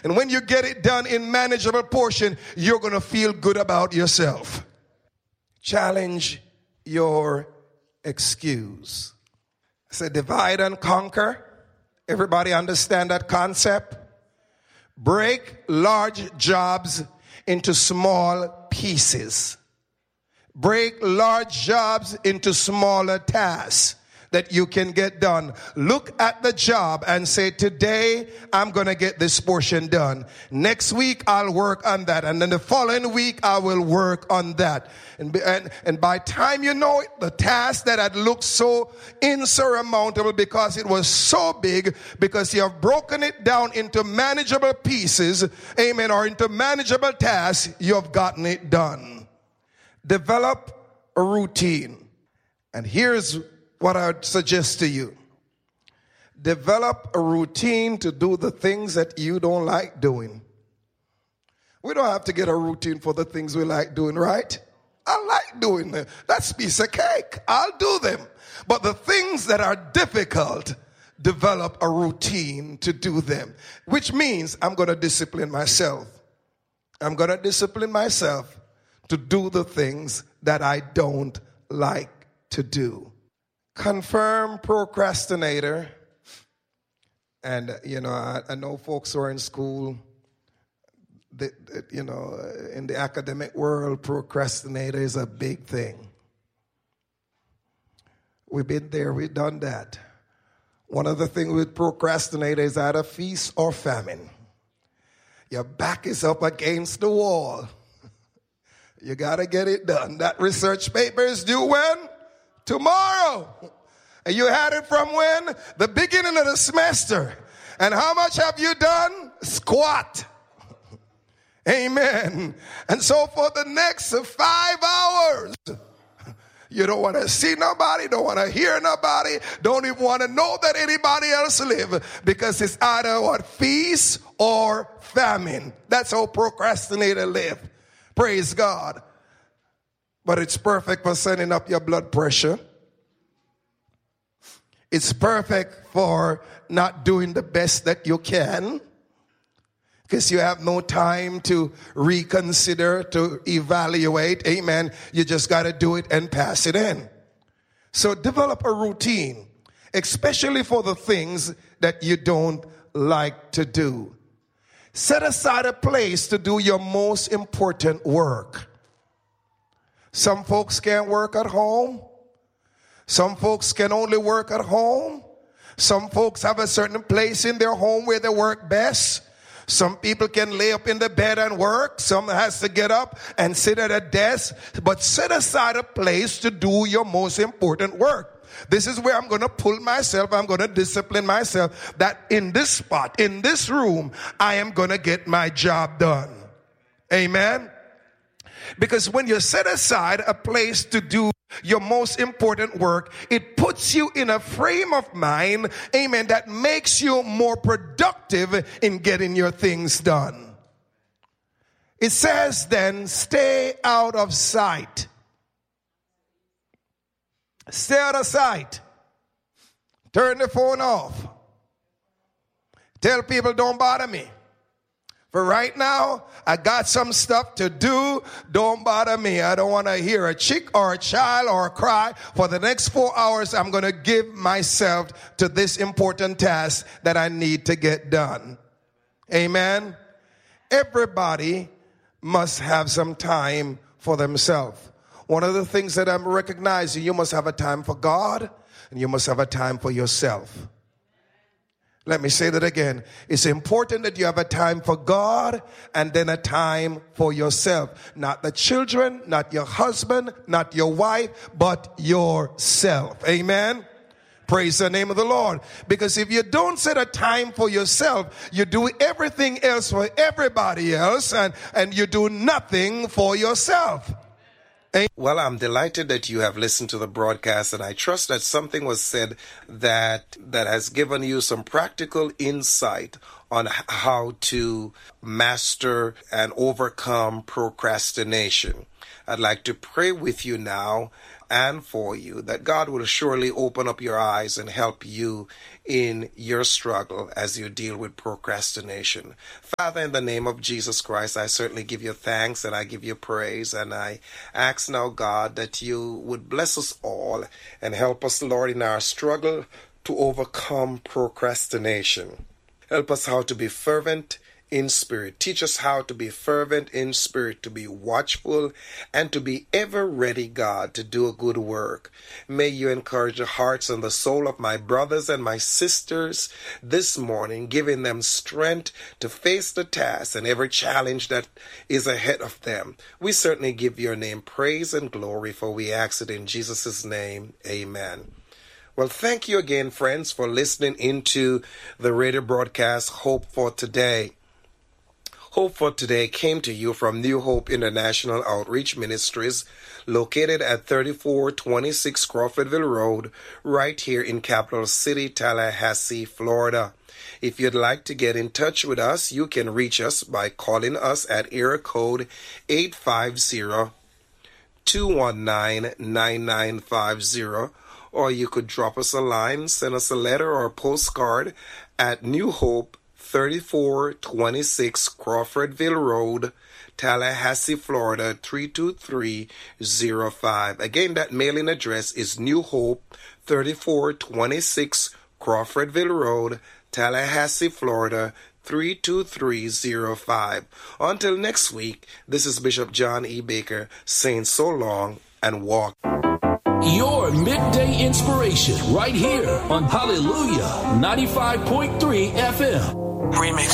And when you get it done in manageable portion, you're going to feel good about yourself. Challenge your excuse. I said divide and conquer. Everybody understand that concept? Break large jobs into small pieces. Break large jobs into smaller tasks that you can get done. Look at the job and say, today I'm going to get this portion done. Next week I'll work on that. And then the following week I will work on that. And by time you know it, the task that had looked so insurmountable because it was so big, because you have broken it down into manageable pieces, amen, or into manageable tasks, you have gotten it done. Develop a routine. And here's what I would suggest to you. Develop a routine to do the things that you don't like doing. We don't have to get a routine for the things we like doing, right? I like doing them. That's a piece of cake. I'll do them. But the things that are difficult, develop a routine to do them. Which means I'm going to discipline myself. I'm going to discipline myself to do the things that I don't like to do. Confirm procrastinator. And, I know folks who are in school, in the academic world, procrastinator is a big thing. We've been there, we've done that. One of the things with procrastinator is either feast or famine. Your back is up against the wall. You got to get it done. That research paper is due when? Tomorrow. And you had it from when? The beginning of the semester. And how much have you done? Squat. Amen. And so for the next 5 hours, you don't want to see nobody, don't want to hear nobody, don't even want to know that anybody else live, because it's either what, feast or famine. That's how procrastinator live. Praise God. But it's perfect for sending up your blood pressure. It's perfect for not doing the best that you can, because you have no time to reconsider, to evaluate. Amen. You just got to do it and pass it in. So develop a routine, especially for the things that you don't like to do. Set aside a place to do your most important work. Some folks can't work at home. Some folks can only work at home. Some folks have a certain place in their home where they work best. Some people can lay up in the bed and work. Some has to get up and sit at a desk. But set aside a place to do your most important work. This is where I'm going to pull myself. I'm going to discipline myself that in this spot, in this room, I am going to get my job done. Amen. Because when you set aside a place to do your most important work, it puts you in a frame of mind, amen, that makes you more productive in getting your things done. It says then, stay out of sight. Stay out of sight. Turn the phone off. Tell people, don't bother me. For right now, I got some stuff to do. Don't bother me. I don't want to hear a chick or a child or a cry. For the next 4 hours, I'm going to give myself to this important task that I need to get done. Amen. Everybody must have some time for themselves. One of the things that I'm recognizing, you must have a time for God and you must have a time for yourself. Let me say that again. It's important that you have a time for God and then a time for yourself. Not the children, not your husband, not your wife, but yourself. Amen. Praise the name of the Lord. Because if you don't set a time for yourself, you do everything else for everybody else and you do nothing for yourself. Well, I'm delighted that you have listened to the broadcast, and I trust that something was said that has given you some practical insight on how to master and overcome procrastination. I'd like to pray with you now and for you that God will surely open up your eyes and help you in your struggle as you deal with procrastination. Father, in the name of Jesus Christ, I certainly give you thanks and I give you praise, and I ask now, God, that you would bless us all and help us, Lord, in our struggle to overcome procrastination. Help us how to be fervent in spirit. Teach us how to be fervent in spirit, to be watchful, and to be ever ready, God, to do a good work. May you encourage the hearts and the soul of my brothers and my sisters this morning, giving them strength to face the task and every challenge that is ahead of them. We certainly give your name praise and glory, for we ask it in Jesus' name. Amen. Well, thank you again, friends, for listening into the radio broadcast Hope for Today. Hope for Today came to you from New Hope International Outreach Ministries, located at 3426 Crawfordville Road, right here in Capital City, Tallahassee, Florida. If you'd like to get in touch with us, you can reach us by calling us at area code 850-219-9950, or you could drop us a line, send us a letter or a postcard at New Hope 3426 Crawfordville Road, Tallahassee, Florida 32305. Again, that mailing address is New Hope 3426 Crawfordville Road, Tallahassee, Florida 32305. Until next week, this is Bishop John E. Baker saying so long and walk. Your midday inspiration right here on Hallelujah 95.3 FM. Remix.